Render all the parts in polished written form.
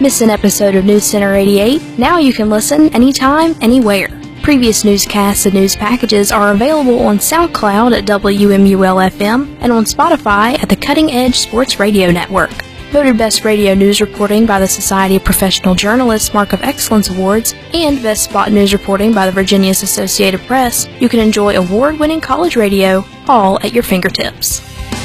Miss an episode of News Center 88? Now you can listen anytime, anywhere. Previous newscasts and news packages are available on SoundCloud at WMUL-FM and on Spotify at the Cutting Edge Sports Radio Network. Voted Best Radio News Reporting by the Society of Professional Journalists Mark of Excellence Awards and Best Spot News Reporting by the Virginia's Associated Press, you can enjoy award-winning college radio all at your fingertips.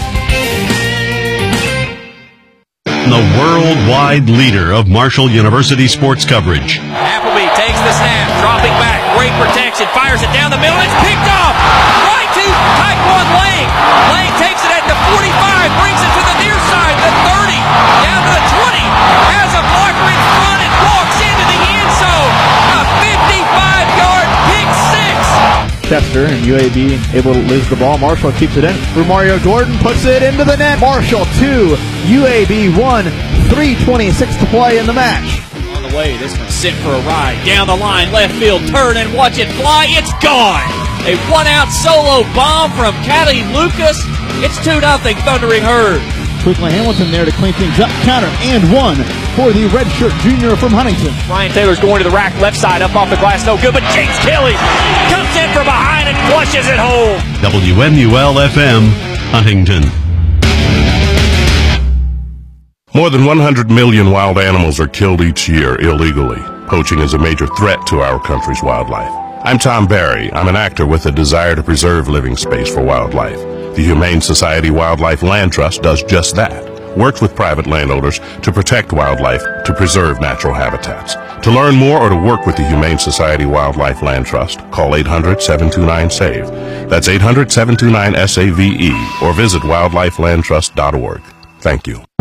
The worldwide leader of Marshall University sports coverage. Appleby takes the snap, dropping back, great protection, fires it down the middle, it's picked off! Right to Taekwon Lang! Lang takes it at the 45, brings it to the near side, the 30, down to the 20, has a blocker in front and walks into the end zone! A 55-yard pick six! Chester and UAB able to lose the ball. Marshall keeps it in. Mario Gordon puts it into the net. Marshall 2, UAB 1, 3:26 to play in the match. On the way, this one's sent for a ride. Down the line, left field, turn and watch it fly. It's gone! A one-out solo bomb from Callie Lucas. It's 2-0 Thundering Herd. Quickly Hamilton there to clean things up. Counter and one for the redshirt junior from Huntington. Ryan Taylor's going to the rack, left side, up off the glass, no good, but James Kelly comes in from behind and flushes it home. WMUL-FM, Huntington. More than 100 million wild animals are killed each year illegally. Poaching is a major threat to our country's wildlife. I'm Tom Barry. I'm an actor with a desire to preserve living space for wildlife. The Humane Society Wildlife Land Trust does just that. Works with private landowners to protect wildlife, to preserve natural habitats. To learn more or to work with the Humane Society Wildlife Land Trust, call 800-729-SAVE. That's 800-729-SAVE or visit wildlifelandtrust.org. Thank you.